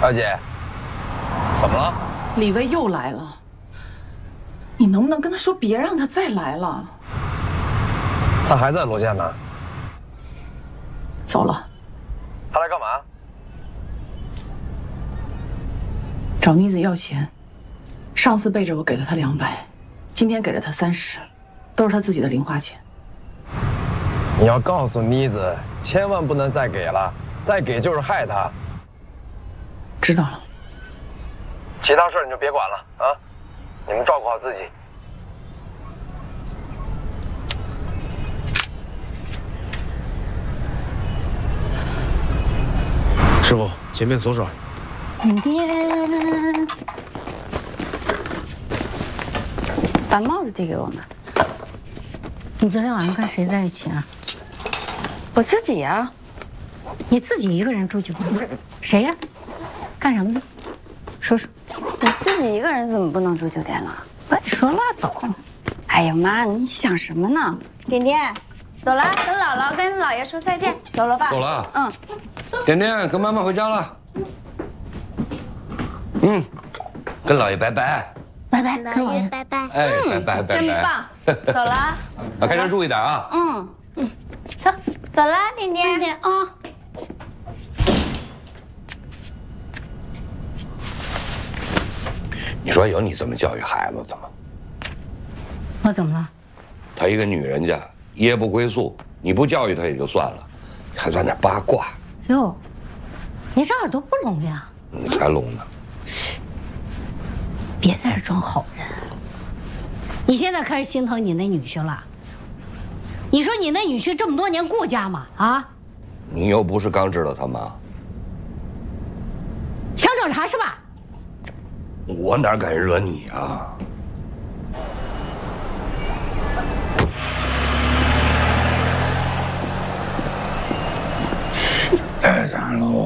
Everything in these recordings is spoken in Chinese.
二姐，怎么了？ 李薇又来了，你能不能跟他说别让他再来了？ 他还在楼下呢。 走了。 他来干嘛？ 找妮子要钱。上次背着我给了他200，今天给了他30，都是他自己的零花钱。 你要告诉妮子，千万不能再给了，再给就是害她。 知道了。 其他事你就别管了啊！你们照顾好自己。 师傅，前面左转。 爹，把帽子递给我嘛。 你昨天晚上跟谁在一起啊？ 我自己呀。 你自己一个人住酒店？谁呀？干什么呢？说说。 我自己一个人怎么不能住酒店了？ 我你说拉倒。 哎呀妈，你想什么呢？点点，走了，跟姥姥跟姥爷说再见，走了吧？ 走了。 嗯。 点点，跟妈妈回家了。跟姥爷拜拜。 拜拜，跟姥爷拜拜。 哎，拜拜拜拜。 真棒，走了。 啊，开车注意点啊。 走，走了，点点。点点啊。 你说有你这么教育孩子的吗？ 我怎么了？ 她一个女人家，夜不归宿，你不教育她也就算了，还在那八卦。 哟，你这耳朵不聋呀？ 你才聋呢。 别在这装好人。你现在开始心疼你那女婿了？你说你那女婿这么多年顾家吗？啊？ 你又不是刚知道他妈。 想找茬是吧？ 我哪敢惹你啊？ 太惨喽！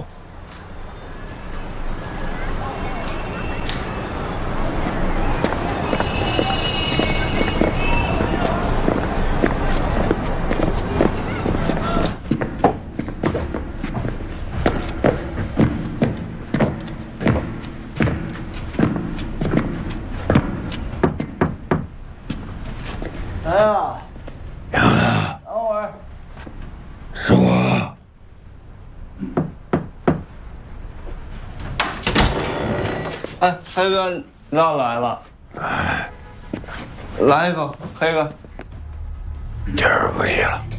来呀！ 娘的， 等会儿。 是我。 哎，黑哥，让来了。 哎， 来一个，黑哥。 今儿不去了。